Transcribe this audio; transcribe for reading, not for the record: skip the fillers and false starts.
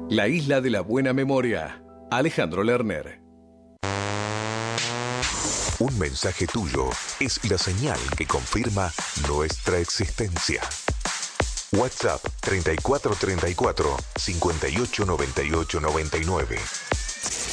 La isla de la buena memoria. Alejandro Lerner. Un mensaje tuyo es la señal que confirma nuestra existencia. WhatsApp 3434 589899.